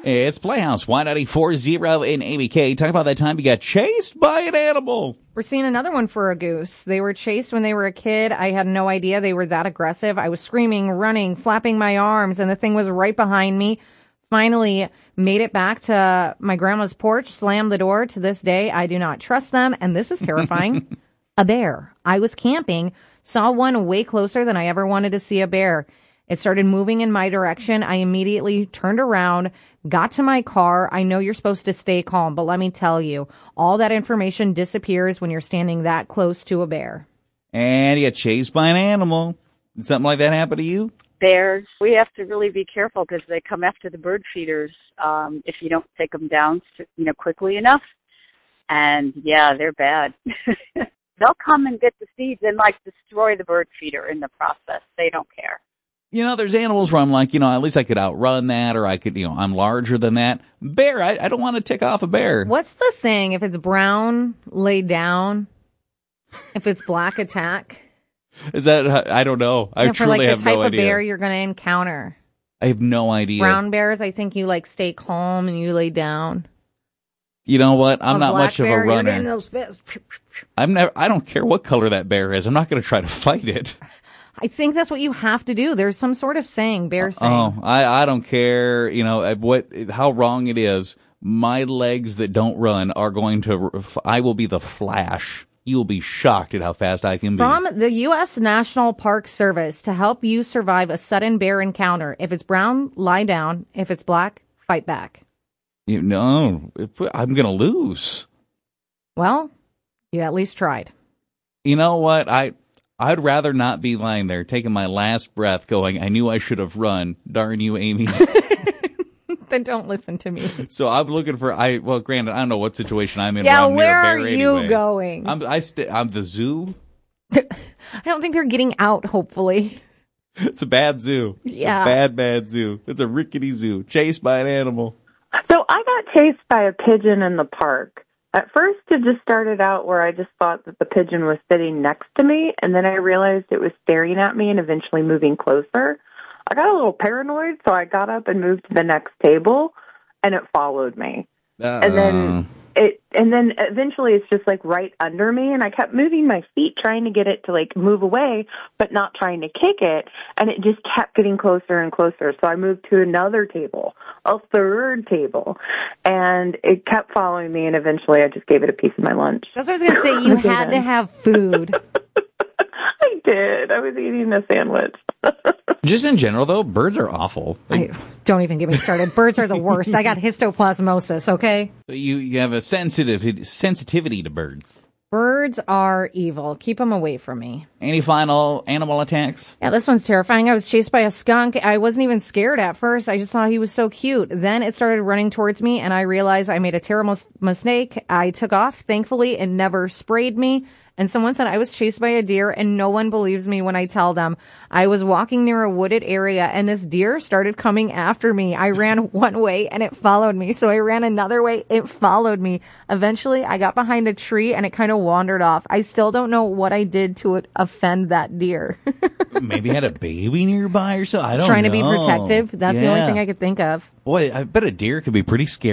It's Playhouse 194.0 in ABK. Talk about that time you got chased by an animal. We're seeing another one for a goose. They were chased when they were a kid. I had no idea they were that aggressive. I was screaming, running, flapping my arms, and the thing was right behind me. Finally made it back to my grandma's porch, slammed the door. To this day, I do not trust them, and this is terrifying. A bear. I was camping, saw one way closer than I ever wanted to see a bear. It started moving in my direction. I immediately turned around, got to my car. I know you're supposed to stay calm, but let me tell you, all that information disappears when you're standing that close to a bear. And you got chased by an animal. Did something like that happen to you? Bears, we have to really be careful because they come after the bird feeders if you don't take them down, quickly enough. And yeah, they're bad. They'll come and get the seeds and destroy the bird feeder in the process. They don't care. There's animals where I'm like, at least I could outrun that, or I could, I'm larger than that. Bear, I don't want to tick off a bear. What's the saying? If it's brown, lay down. If it's black, attack. Is that, I don't know. I truly have no idea. For the type of bear you're going to encounter. I have no idea. Brown bears, I think you stay calm and you lay down. You know what? I'm not much of a runner. You're getting those fists. I don't care what color that bear is. I'm not going to try to fight it. I think that's what you have to do. There's some sort of saying, bear saying. Oh, I don't care, how wrong it is. My legs that don't run are going to, I will be the Flash. You will be shocked at how fast I can be. From the U.S. National Park Service to help you survive a sudden bear encounter. If it's brown, lie down. If it's black, fight back. I'm going to lose. Well, you at least tried. You know what? I'd rather not be lying there, taking my last breath, going, I knew I should have run. Darn you, Amy. Then don't listen to me. So I'm looking for, granted, I don't know what situation I'm in. Yeah, where are you going? I'm the zoo. I don't think they're getting out, hopefully. It's a bad zoo. It's a bad zoo. It's a rickety zoo. Chased by an animal. So I got chased by a pigeon in the park. At first, it just started out where I just thought that the pigeon was sitting next to me, and then I realized it was staring at me and eventually moving closer. I got a little paranoid, so I got up and moved to the next table, and it followed me. And then eventually it's just right under me, and I kept moving my feet trying to get it to move away, but not trying to kick it, and it just kept getting closer and closer. So I moved to another table, a third table, and it kept following me, and eventually I just gave it a piece of my lunch. That's what I was going to say. You had to have food. I did. I was eating a sandwich. Just in general, though, birds are awful. Don't even get me started. Birds are the worst. I got histoplasmosis, okay? You have a sensitivity to birds. Birds are evil. Keep them away from me. Any final animal attacks? Yeah, this one's terrifying. I was chased by a skunk. I wasn't even scared at first. I just thought he was so cute. Then it started running towards me, and I realized I made a terrible mistake. I took off. Thankfully, it never sprayed me. And someone said I was chased by a deer, and no one believes me when I tell them. I was walking near a wooded area, and this deer started coming after me. I ran one way, and it followed me. So I ran another way. It followed me. Eventually, I got behind a tree, and it kind of wandered off. I still don't know what I did to offend that deer. Maybe had a baby nearby or so. I don't know. Trying to be protective. That's the only thing I could think of. Boy, I bet a deer could be pretty scary.